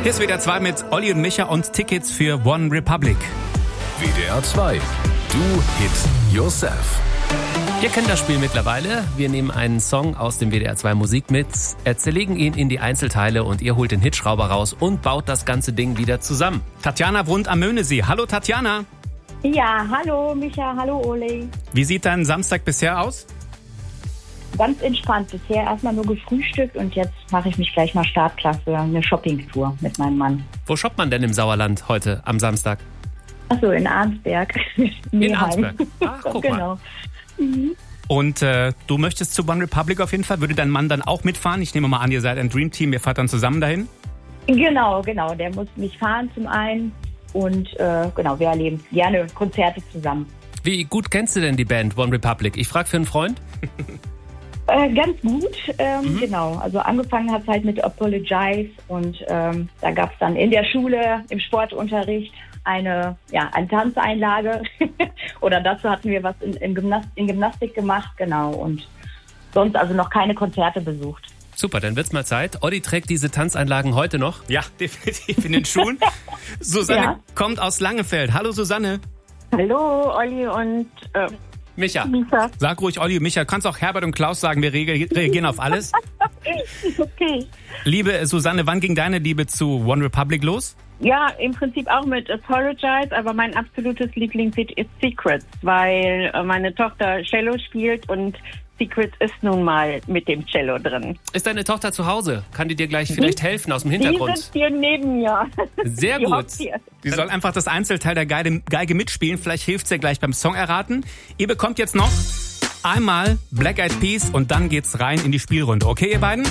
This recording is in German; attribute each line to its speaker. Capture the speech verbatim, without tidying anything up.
Speaker 1: Hier ist W D R zwei mit Olli und Micha und Tickets für One Republic.
Speaker 2: W D R zwei. Do Hit Yourself.
Speaker 3: Ihr kennt das Spiel mittlerweile. Wir nehmen einen Song aus dem W D R zwei Musik mit, zerlegen ihn in die Einzelteile und ihr holt den Hitschrauber raus und baut das ganze Ding wieder zusammen.
Speaker 1: Tatjana wohnt am Möhnesee. Hallo Tatjana.
Speaker 4: Ja, hallo Micha, hallo Oli.
Speaker 1: Wie sieht dein Samstag bisher aus?
Speaker 4: Ganz entspannt. Bisher erstmal nur gefrühstückt und jetzt mache ich mich gleich mal Startklasse, eine Shoppingtour mit meinem Mann.
Speaker 3: Wo shoppt man denn im Sauerland heute am Samstag?
Speaker 4: Achso, in Arnsberg.
Speaker 3: In Arnsberg. Ach, guck mal.
Speaker 4: Genau. Mhm.
Speaker 1: Und äh, du möchtest zu One Republic auf jeden Fall? Würde dein Mann dann auch mitfahren? Ich nehme mal an, ihr seid ein Dream Team, ihr fahrt dann zusammen dahin?
Speaker 4: Genau, genau. Der muss mich fahren zum einen und äh, genau, wir erleben gerne Konzerte zusammen.
Speaker 3: Wie gut kennst du denn die Band One Republic? Ich frage für einen Freund.
Speaker 4: Äh, ganz gut, ähm,
Speaker 3: Mhm.
Speaker 4: genau. Also angefangen hat es halt mit Apologize und ähm, da gab es dann in der Schule, im Sportunterricht eine, ja, eine Tanzeinlage oder dazu hatten wir was in, in, Gymnast- in Gymnastik gemacht, genau. Und sonst also noch keine Konzerte besucht.
Speaker 3: Super, dann wird's mal Zeit. Olli trägt diese Tanzeinlagen heute noch.
Speaker 1: Ja, definitiv in den Schuhen. Susanne
Speaker 4: Ja.
Speaker 1: kommt aus Langefeld. Hallo Susanne.
Speaker 5: Hallo, Olli und äh,
Speaker 3: Micha,
Speaker 5: Lisa.
Speaker 1: Sag ruhig Olli, Micha, kannst auch Herbert und Klaus sagen, wir reage- reagieren auf alles.
Speaker 5: Okay.
Speaker 1: Liebe Susanne, wann ging deine Liebe zu One Republic los?
Speaker 5: Ja, im Prinzip auch mit Apologize, aber mein absolutes Lieblingslied ist Secrets, weil äh, meine Tochter Cello spielt und Secrets ist nun mal mit dem Cello drin.
Speaker 3: ist deine Tochter zu Hause? Kann die dir gleich vielleicht helfen aus dem
Speaker 5: Die
Speaker 3: Hintergrund?
Speaker 5: sitzt hier neben mir.
Speaker 3: Sehr
Speaker 5: Die
Speaker 3: gut.
Speaker 5: hockt hier.
Speaker 1: Sie soll einfach das Einzelteil der Geige, Geige mitspielen. Vielleicht hilft sie ja gleich beim Song erraten. Ihr bekommt jetzt noch einmal Black Eyed Peas und dann geht's rein in die Spielrunde. Okay, ihr beiden?